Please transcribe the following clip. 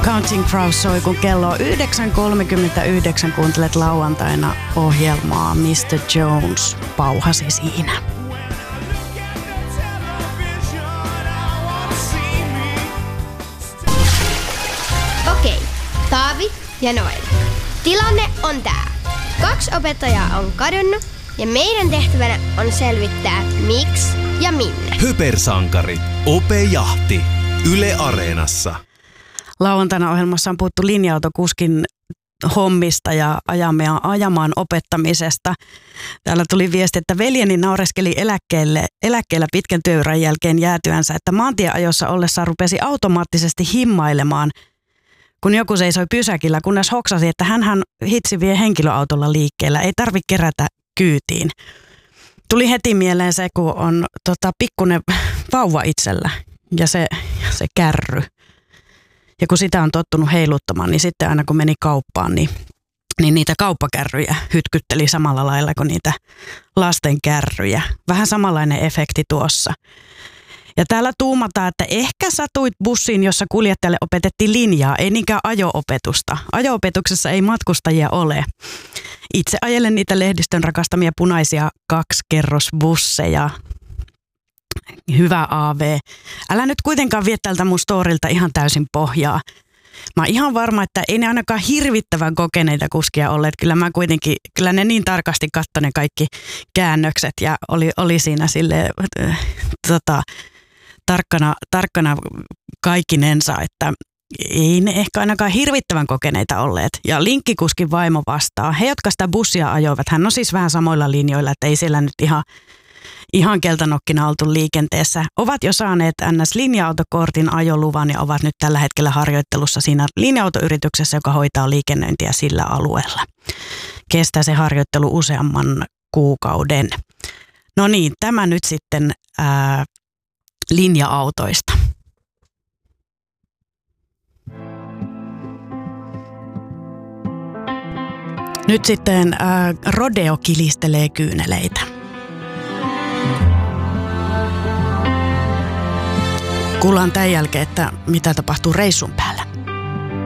Counting Crows soi, kun kello on 9.39, kuuntelet lauantaina ohjelmaa Mr. Jones pauhasi siinä. Okei, Taavi ja Noel. Tilanne on tää. 2 opettajaa on kadonnut ja meidän tehtävänä on selvittää miksi ja minne. Höpersankari. Ope-jahti. Yle Areenassa. Lauantaina ohjelmassa on puhuttu linja-autokuskin hommista ja ajamaan opettamisesta. Täällä tuli viesti, että veljeni naureskeli eläkkeellä pitkän työuran jälkeen jäätyänsä, että maantieajossa ollessaan rupesi automaattisesti himmailemaan, kun joku seisoi pysäkillä, kunnes hoksasi, että hänhän hitsi vie henkilöautolla liikkeellä, ei tarvitse kerätä kyytiin. Tuli heti mieleen se, kun on pikkunen vauva itsellä ja se kärry. Ja kun sitä on tottunut heiluttamaan, niin sitten aina kun meni kauppaan, niin niitä kauppakärryjä hytkytteli samalla lailla kuin niitä lasten kärryjä. Vähän samanlainen efekti tuossa. Ja täällä tuumataan, että ehkä satuit bussiin, jossa kuljettajalle opetettiin linjaa, ei niinkään ajo-opetusta. Ajo-opetuksessa ei matkustajia ole. Itse ajelen niitä lehdistön rakastamia punaisia 2-kerrosbusseja. Hyvä AV. Älä nyt kuitenkaan vie tältä mun storilta ihan täysin pohjaa. Mä oon ihan varma, että ei ne ainakaan hirvittävän kokeneita kuskia olleet. Kyllä ne niin tarkasti katsoi ne kaikki käännökset ja oli siinä silleen tarkkana kaikkinensa, että ei ne ehkä ainakaan hirvittävän kokeneita olleet. Ja linkkikuskin vaimo vastaa. He, jotka sitä bussia ajoivat, hän on siis vähän samoilla linjoilla, että ei siellä nyt ihan keltanokkina oltu liikenteessä, ovat jo saaneet NS-linja-autokortin ajoluvan ja ovat nyt tällä hetkellä harjoittelussa siinä linja-autoyrityksessä, joka hoitaa liikennöintiä sillä alueella. Kestää se harjoittelu useamman kuukauden. No niin, tämä nyt sitten linja-autoista. Nyt sitten rodeo kilistelee kyyneleitä. Kuullaan tämän jälkeen, että mitä tapahtuu reissun päällä.